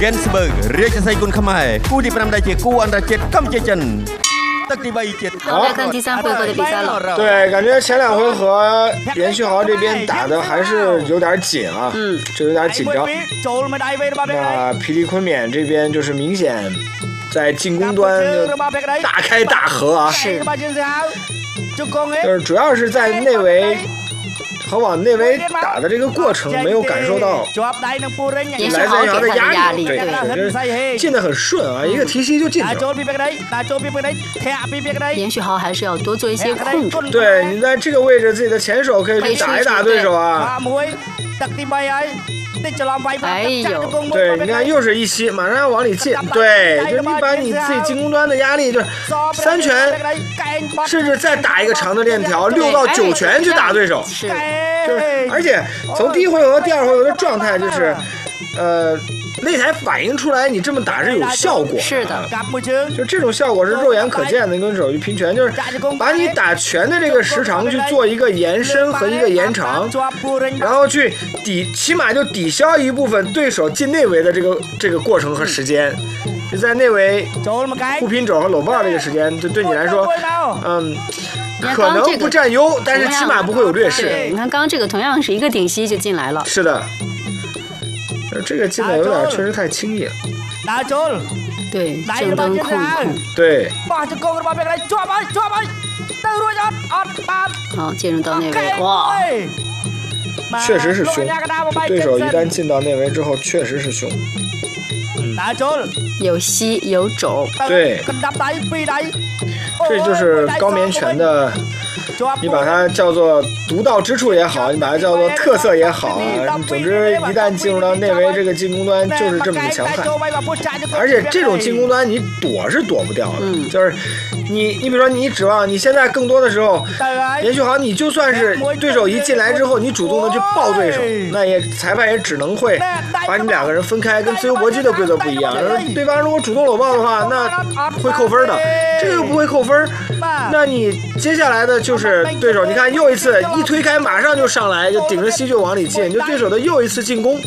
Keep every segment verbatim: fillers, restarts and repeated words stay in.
Gensburg រាជសីគុណខ្មែរគូទីfiveដែលជាគូអន្តរជាតិកម្ពុជាចិន好，来看第三回合的比赛了。 对，感觉前两回合袁旭豪这边打的还是有点紧啊，嗯，就有点紧张。那霹雳昆冕这边就是明显在进攻端就大开大合啊， 是， 就是主要是在内围和往内围打的这个过程没有感受到袁旭豪的压力，对对，就是进得很顺啊，一个提膝就进去了。 袁旭豪还是要多做一些控制。 对，你在这个位置，自己的前手可以去打一打对手啊。 哎呦， 对，你看又是一膝，马上要往里进，对，就是你把你自己进攻端的压力，就是三拳，甚至再打一个长的链条，六到九拳去打对手， 是， 就是，而且从第一回合、第二回合的状态就是，呃。擂台反映出来你这么打是有效果的， 是的， 就这种效果是肉眼可见的。跟手去拼拳，就是把你打拳的这个时长去做一个延伸和一个延长，然后去抵，起码就抵消一部分对手进内围的这个这个过程和时间。就在内围互拼肘和搂抱这个时间，就对你来说，嗯。可能不占优，但是起码不会有劣势。 你看刚刚这个同样是一个顶膝就进来了。 是的。这个进的有点确实太轻易了， 对，正蹬控控， 对。 好，进入到内围，哇， 确实是凶。对手一旦进到内围之后，确实是凶。 有膝有肘， 对，这就是高棉拳的。你把它叫做独到之处也好，你把它叫做特色也好啊，总之一旦进入到内围这个进攻端就是这么的强悍，而且这种进攻端你躲是躲不掉的，嗯、就是你你比如说你指望你现在更多的时候，袁旭豪你就算是对手一进来之后，你主动的去抱对手，那也裁判也只能会把你们两个人分开，跟自由搏击的规则不一样，对方如果主动搂抱的话，那会扣分的，这个又不会扣分，那你接下来的就是对手，你看又一次一推开马上就上来，就顶着膝就往里进，就对手的又一次进攻，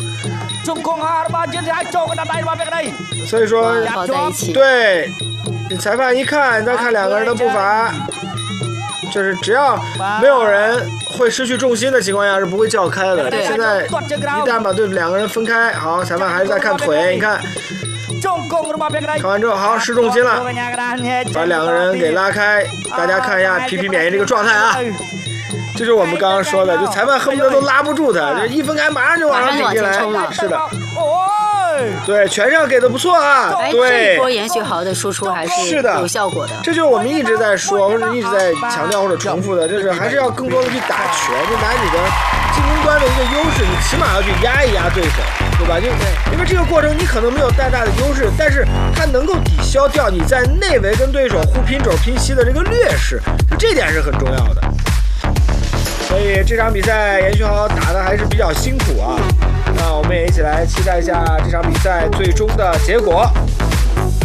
所以说抱在一起， 对，你裁判一看再看两个人的步伐，就是只要没有人会失去重心的情况下是不会叫开的。现在一旦把对两个人分开，好，裁判还是在看腿，你看看完之后，好，失重心了，把两个人给拉开。大家看一下皮皮免疫这个状态啊，这就是我们刚刚说的，就裁判恨不得都拉不住他，就一分开马上就往上顶进来。是的，对，拳上给的不错啊。对， 这波袁旭豪的输出还是有效果的。 这就是我们一直在说，或者一直在强调或者重复的，就是还是要更多的去打拳，就拿你的进攻端的一个优势，你起码要去压一压对手。对吧？就因为这个过程你可能没有太大的优势，但是它能够抵消掉你在内围跟对手互拼肘拼膝的这个劣势，这点是很重要的。所以这场比赛袁旭豪打的还是比较辛苦啊。那我们也一起来期待一下这场比赛最终的结果。